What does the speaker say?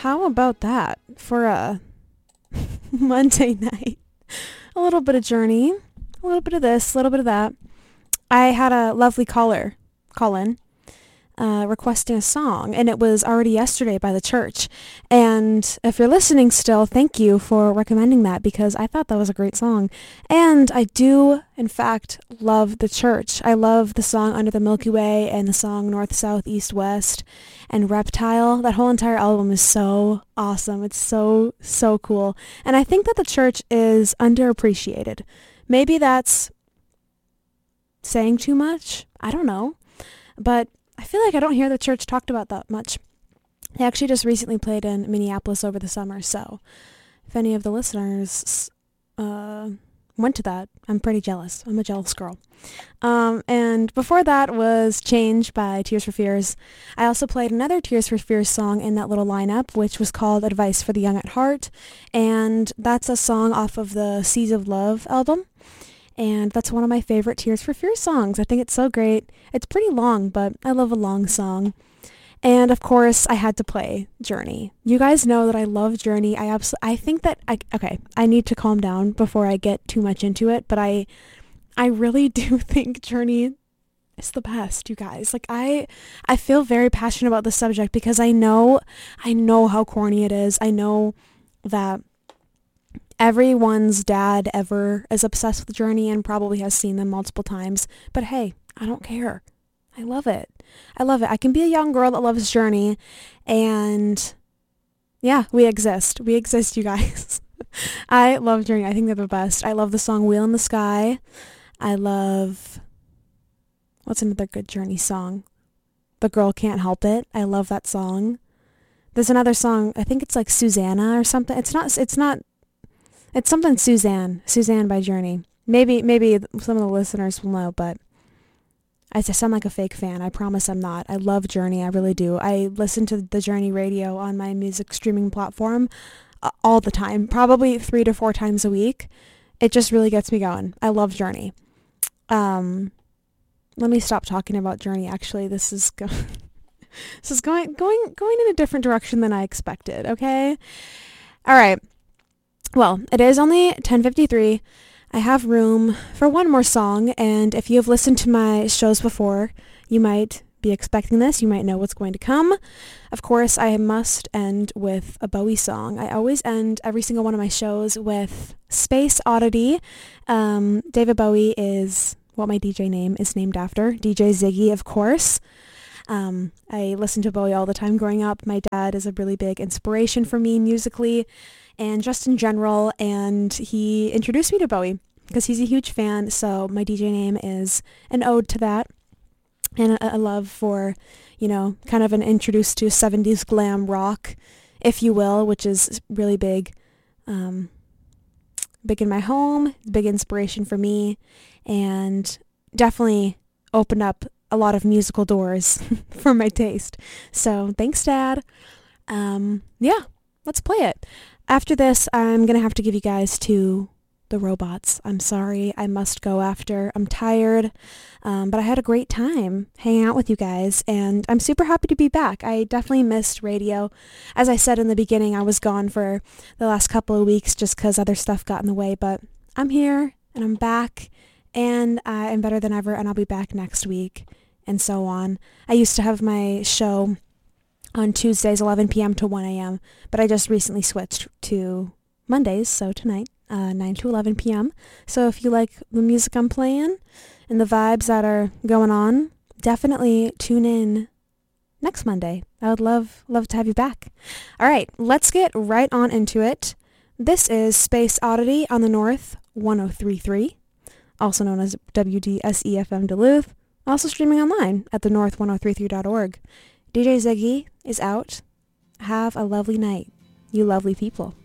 how about that for a Monday night? A little bit of Journey, a little bit of this, a little bit of that. I had a lovely caller call in requesting a song, and it was already yesterday by the church. And if you're listening still, thank you for recommending that, because I thought that was a great song. And I do, in fact, love the church. I love the song Under the Milky Way and the song North, South, East, West and Reptile. That whole entire album is so awesome. It's so, so cool. And I think that the church is underappreciated. Maybe that's saying too much. I don't know. But I feel like I don't hear the church talked about that much. They actually just recently played in Minneapolis over the summer, so if any of the listeners went to that, I'm pretty jealous. I'm a jealous girl. And before that was Change by Tears for Fears. I also played another Tears for Fears song in that little lineup, which was called Advice for the Young at Heart, and that's a song off of the Seas of Love album. And that's one of my favorite Tears for Fears songs. I think it's so great. It's pretty long, but I love a long song. And of course, I had to play Journey. You guys know that I love Journey. I think that I need to calm down before I get too much into it, but I really do think Journey is the best, you guys. Like I feel very passionate about this subject because I know how corny it is. I know that everyone's dad ever is obsessed with Journey and probably has seen them multiple times. But hey, I don't care. I love it. I can be a young girl that loves Journey. And yeah, we exist. We exist, you guys. I love Journey. I think they're the best. I love the song Wheel in the Sky. I love... What's another good Journey song? The Girl Can't Help It. I love that song. There's another song, I think it's like Susanna or something. It's something Suzanne by Journey. Maybe some of the listeners will know, but I sound like a fake fan. I promise I'm not. I love Journey. I really do. I listen to the Journey radio on my music streaming platform all the time, probably 3 to 4 times a week. It just really gets me going. I love Journey. Let me stop talking about Journey. Actually, this is going in a different direction than I expected. Okay. All right. Well, it is only 10:53. I have room for one more song, and if you have listened to my shows before, you might be expecting this. You might know what's going to come. Of course, I must end with a Bowie song. I always end every single one of my shows with Space Oddity. David Bowie is what my DJ name is named after. DJ Ziggy, of course. I listened to Bowie all the time growing up. My dad is a really big inspiration for me musically and just in general, and he introduced me to Bowie because he's a huge fan, so my DJ name is an ode to that and a love for, kind of an introduced to 70s glam rock, if you will, which is really big in my home, big inspiration for me, and definitely opened up a lot of musical doors for my taste. So thanks, Dad. Yeah, let's play it. After this, I'm going to have to give you guys to the Robots. I'm sorry, I must go after. I'm tired, but I had a great time hanging out with you guys, and I'm super happy to be back. I definitely missed radio. As I said in the beginning, I was gone for the last couple of weeks just because other stuff got in the way, but I'm here, and I'm back, and I am better than ever, and I'll be back next week, and so on. I used to have my show on Tuesdays, 11 p.m. to 1 a.m., but I just recently switched to Mondays, so tonight, 9 to 11 p.m. So if you like the music I'm playing and the vibes that are going on, definitely tune in next Monday. I would love to have you back. All right, let's get right on into it. This is Space Oddity on the North 103.3, also known as WDSEFM Duluth, also streaming online at thenorth1033.org. DJ Ziggy is out. Have a lovely night, you lovely people.